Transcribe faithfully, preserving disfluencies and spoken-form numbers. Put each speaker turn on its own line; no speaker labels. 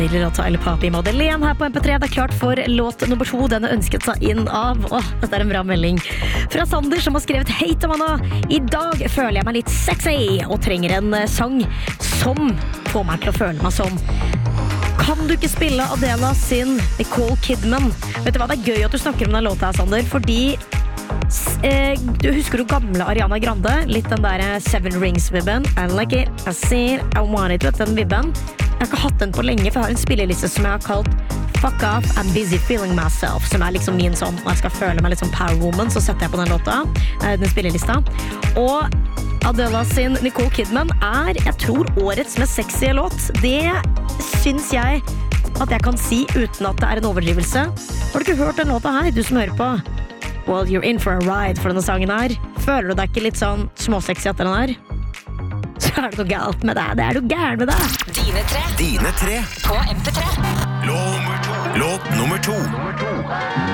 Låt Tyler Papi Madeleine her på M P tre. Det er klart for låt nummer to. Den er ønsket seg inn av Åh, dette er en bra melding fra Sander som har skrevet: Hei Tamanna, i dag føler jeg meg litt sexy og trenger en sang som får meg til å føle meg som. Kan du ikke spille Adele sin Nicole Kidman? Vet du hva, det er gøy at du snakker om den låta her, Sander, fordi eh, du husker du gamle Ariana Grande? Litt den der Seven Rings-vibben. I like it, I see it, I want it. Vet du, den vibben? Jeg har ikke hatt den på lenge, for jeg har en spilleliste som jeg har kalt Fuck Off, I'm Busy Feeling Myself, som er liksom min sånn, når jeg skal føle meg litt sånn power woman, så setter jeg på den låta, den spillelista. Og Adele sin Nicole Kidman er, jeg tror, årets mest sexy låt. Det syns jeg at jeg kan si uten at det er en overdrivelse. Har du ikke hørt den låta her, du som hører på? Well, you're in for a ride for denne sangen her. Føler du deg ikke litt sånn småsexy etter den her? Så er det noe galt med deg. Det er noe gærent med deg.
Dine tre.
Dine tre.
På M P tre.
Låt nummer to. Låt nummer to.